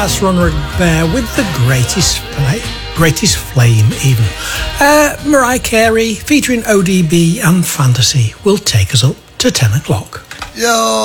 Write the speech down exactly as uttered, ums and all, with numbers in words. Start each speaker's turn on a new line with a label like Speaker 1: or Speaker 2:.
Speaker 1: Last Runner Bear with the greatest play, greatest flame even. Uh, Mariah Carey featuring O D B and Fantasy will take us up to ten o'clock.
Speaker 2: Yo!